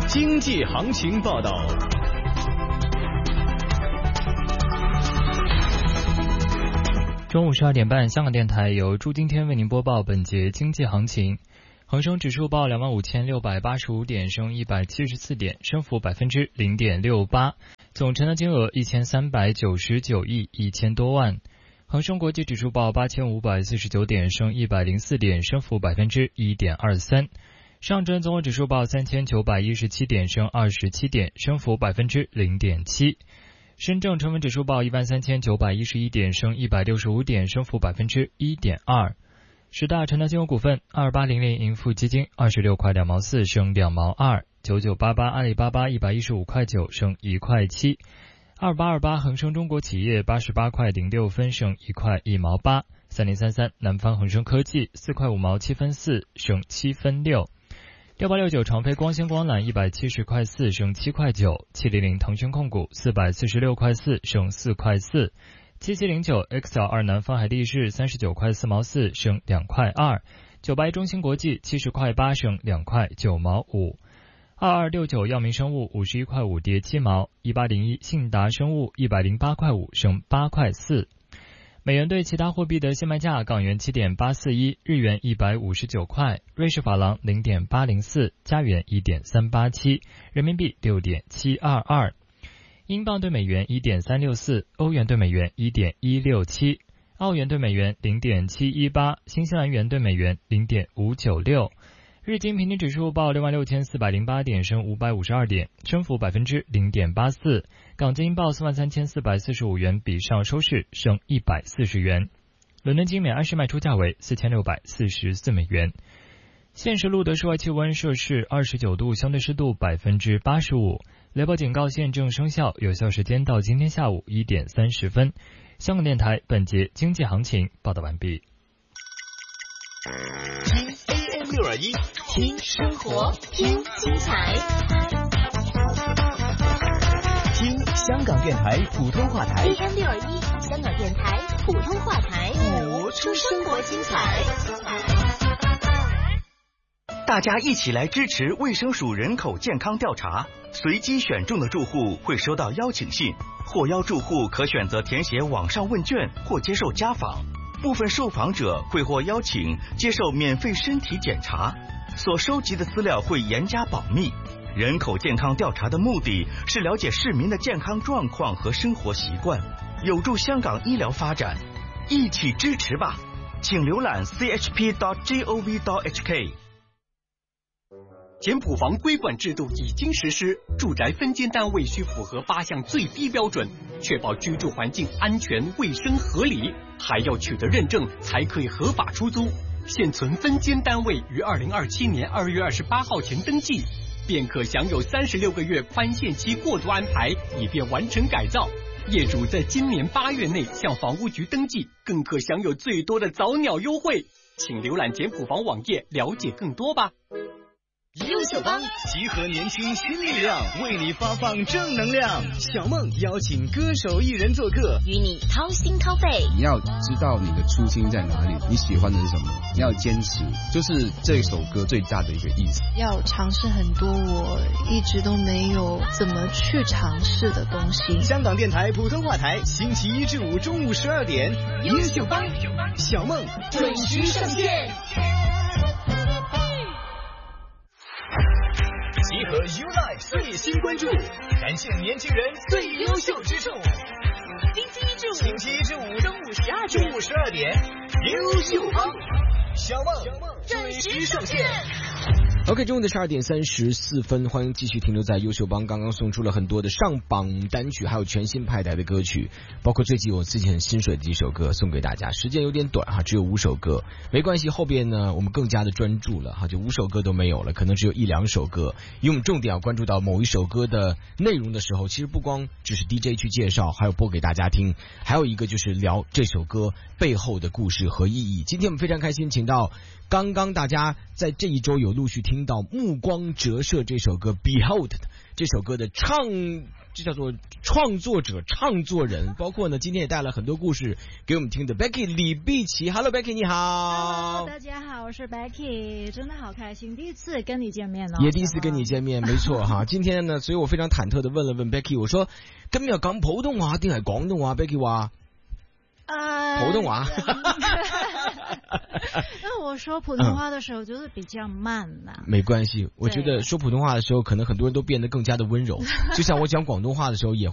经济行情报道。 中午12点半，香港电台由朱今天为您播报本节经济行情。恒生指数报25,685点，升174点，升幅0.68%，总成交金额1399亿1000多万。恒生国际指数报8549点，升104点，升幅1.23%。上证综合指数报3917点，升27点，升幅0.7%。深圳成分指数报13911点，升165点，升幅1.2%。十大成交金额股份：2800盈富基金26块2毛4升2毛2，9988阿里巴巴115块9升1块7，2828恒生中国企业88块06分升1块1毛8，3033南方恒生科技4块5毛7分4升7分6，6869长飞光纤光缆170块4升7块9，700腾讯控股446块4升4块4，7709 XL2 南方海地市39块4毛4升2块2，981中芯国际70块8升2块9毛5，2269药明生物51块5跌7毛，1801信达生物108块5升8块4。美元对其他货币的现卖价：港元7.841，日元159块，瑞士法郎0.804，加元1.387，人民币6.722。英镑对美元1.364，欧元对美元1.167，澳元对美元0.718，新西兰元对美元0.596。日经平均指数报66,408点，升552点，升幅0.84%。港金报43,445元，比上收市升140元。伦敦金每安士卖出价为4644美元。现时录得室外气温摄氏29度，相对湿度85%。雷暴警告现正生效，有效时间到今天下午1点30分。香港电台本节经济行情报道完毕。 AM621， 听生活，听精彩， 听香港电台普通话台。 AM621，香港电台普通话台， 活出生活精彩。 大家一起来支持卫生署人口健康调查，随机选中的住户会收到邀请信，获邀住户可选择填写网上问卷或接受家访，部分受访者会获邀请接受免费身体检查，所收集的资料会严加保密。人口健康调查的目的是了解市民的健康状况和生活习惯，有助香港医疗发展，一起支持吧！请浏览 chp.gov.hk。 简谱房规管制度已经实施，住宅分间单位需符合8项最低标准，确保居住环境安全、卫生、合理，还要取得认证才可以合法出租。现存分间单位于2027年2月28号前登记，便可享有36个月宽限期过渡安排，以便完成改造。业主在今年8月内向房屋局登记，更可享有最多的早鸟优惠。请浏览简谱房网页了解更多吧。 优秀帮集合年轻新力量，为你发放正能量。小梦邀请歌手艺人做客， 与你掏心掏肺。 你要知道你的初心在哪里，你喜欢的是什么，你要坚持，就是这首歌最大的一个意思。 要尝试很多我一直都没有怎么去尝试的东西。 香港电台普通话台，星期1至5中午12点， 优秀帮小梦准时上线。 集合 YouLife 最新关注，展现年轻人最优秀之处。星期一至五中午12点，优秀帮小梦准时上线。 OK， 中午的12点34分，欢迎继续停留在优秀帮。刚刚送出了很多的上榜单曲，还有全新派台的歌曲，包括最近我之前很心水的几首歌送给大家。时间有点短哈，只有5首歌，没关系，后边呢我们更加的专注了哈，就5首歌都没有了，可能只有1、2首歌，因为我们重点要关注到某一首歌的内容的时候，其实不光只是 DJ 去介绍，还有播给大家听，还有一个就是聊这首歌背后的故事和意义。今天我们非常开心，请到刚刚大家在这一周有陆续听到《目光折射》这首歌 Behold 这首歌的这叫做创作者、唱作人，包括呢今天也带了很多故事给我们听的 Becky 李碧琪。Hello Becky 你好。 Hello 大家好，我是 Becky， 真的好开心，第一次跟你见面哦。 也第一次跟你见面，没错哈。今天呢，所以我非常忐忑的问了问 Becky， 我說今日講普通話定係廣東話 ？Becky 話普通話。 那我說普通話的時候就是比較慢啦。 沒關係，我覺得說普通話的時候，可能很多人都變得更加的溫柔。就像我講廣東話的時候也